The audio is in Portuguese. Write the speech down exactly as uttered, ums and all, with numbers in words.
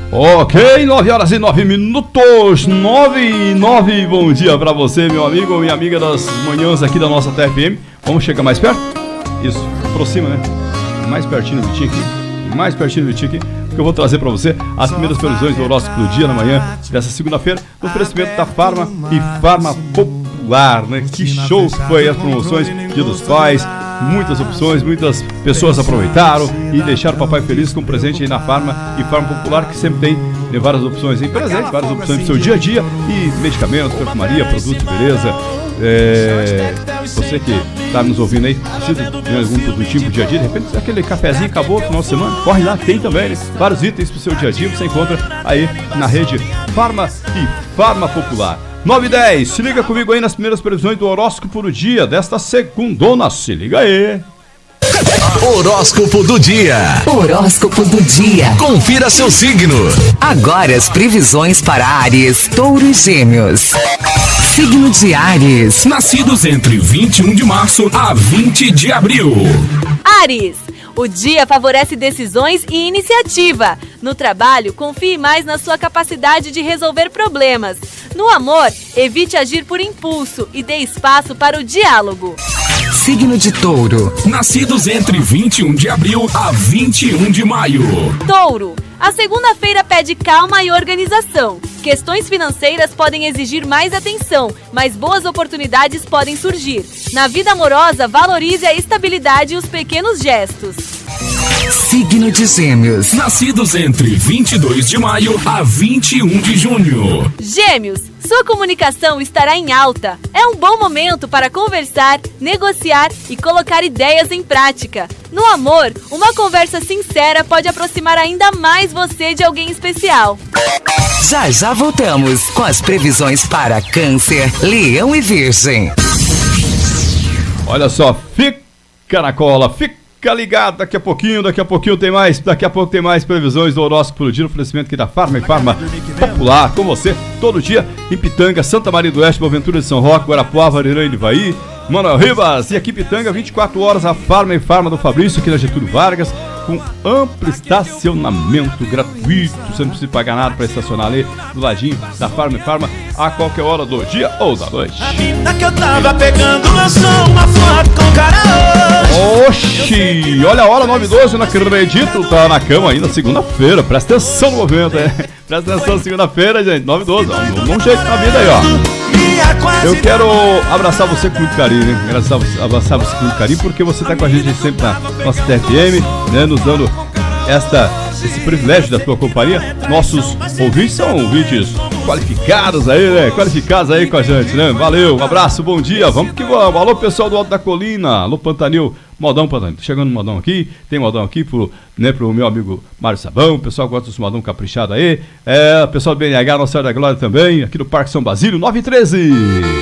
Ok, nove horas e nove minutos, nove e nove, bom dia pra você, meu amigo, minha amiga das manhãs aqui da nossa T F M. Vamos chegar mais perto? Isso, aproxima, né? Mais pertinho do Vitinho aqui, mais pertinho do Vitinho aqui, porque eu vou trazer pra você as primeiras previsões do horóscopo do dia na manhã dessa segunda-feira, no oferecimento da Farma e Farma Popular, né? Que show foi as promoções, Dia dos Pais, muitas opções, muitas pessoas aproveitaram e deixaram o papai feliz com presente aí na Farma e Farma Popular, que sempre tem né, várias opções em presente, várias opções pro seu dia a dia e medicamentos, perfumaria, produtos de beleza. É, você que está nos ouvindo aí, precisa de algum produtivo pro dia a dia, de repente aquele cafezinho acabou no final de semana, corre lá, tem também, né? Vários itens pro seu dia a dia, você encontra aí na rede Farma e Farma Popular. nove e dez, se liga comigo aí nas primeiras previsões do horóscopo do dia desta segundona, se liga aí. Horóscopo do dia. Horóscopo do dia. Confira seu signo. Agora as previsões para Áries, Touro e Gêmeos. Signo de Áries. Nascidos entre vinte e um de março a vinte de abril. Áries, o dia favorece decisões e iniciativa. No trabalho, confie mais na sua capacidade de resolver problemas. No amor, evite agir por impulso e dê espaço para o diálogo. Signo de Touro. Nascidos entre vinte e um de abril a vinte e um de maio. Touro, a segunda-feira pede calma e organização. Questões financeiras podem exigir mais atenção, mas boas oportunidades podem surgir. Na vida amorosa, valorize a estabilidade e os pequenos gestos. Signo de Gêmeos. Nascidos entre vinte e dois de maio a vinte e um de junho. Gêmeos, sua comunicação estará em alta. É um bom momento para conversar, negociar e colocar ideias em prática. No amor, uma conversa sincera pode aproximar ainda mais você de alguém especial. Já já voltamos com as previsões para Câncer, Leão e Virgem. Olha só, fica na cola, fica Fica ligado, daqui a pouquinho, daqui a pouquinho tem mais, daqui a pouco tem mais previsões do horóscopo do dia, oferecimento aqui da Farma e Farma Popular, com você, todo dia, em Pitanga, Santa Maria do Oeste, Boaventura de São Roque, Guarapuava, Arirã e Ivaí, Manuel Ribas, e aqui Pitanga, vinte e quatro horas, a Farma e Farma do Fabrício, aqui na Getúlio Vargas, com amplo estacionamento gratuito, você não precisa pagar nada para estacionar ali, do ladinho da Farma e Farma, a qualquer hora do dia ou da noite. A mina que eu tava pegando lançou uma foto com cara. Oxi, olha a hora, nove e doze, não acredito, tá na cama ainda, segunda-feira, presta atenção no movimento, é. Presta atenção, segunda-feira, gente, nove e doze, dá um jeito na vida aí, ó. Eu quero abraçar você com muito carinho, né? Abraçar, abraçar você com muito carinho, porque você tá com a gente sempre na nossa T F M, né? Nos dando esta, esse privilégio da tua companhia. Nossos ouvintes são ouvintes qualificados aí, né? Qualificados aí com a gente, né? Valeu, um abraço, bom dia, vamos que vamos. Alô, pessoal do Alto da Colina, alô, Pantanil, modão, Pantanil, tô chegando no modão aqui, tem modão aqui pro, né, pro meu amigo Mário Sabão, o pessoal gosta dos modão caprichado aí, é, o pessoal do B N H, Nossa Senhora da Glória também, aqui no Parque São Basílio, nove e treze.